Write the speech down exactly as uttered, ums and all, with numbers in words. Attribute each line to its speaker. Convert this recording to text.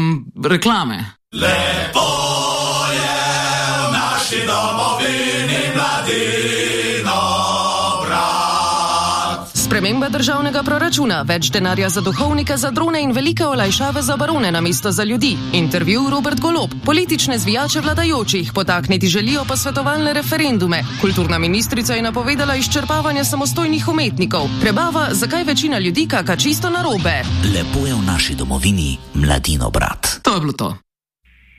Speaker 1: um, reklame.
Speaker 2: Lepo je v naši domovini mladino brat.
Speaker 3: Sprememba državnega proračuna, več denarja za duhovnike, za drone in velike olajšave za barone namesto za ljudi. Intervju Robert Golob. Politične zvijače vladajočih potakniti želijo posvetovalne referendume. Kulturna ministrica je napovedala izčrpavanje samostojnih umetnikov. Prebava, zakaj večina ljudi kaka čisto narobe.
Speaker 4: Lepo je v naši domovini mladino brat.
Speaker 1: To je bilo to.